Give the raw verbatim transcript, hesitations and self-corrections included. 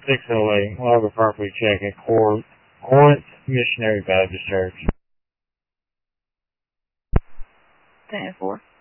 six oh eight. We'll have a property check at Cor- Corinth Missionary Baptist Church. ten four.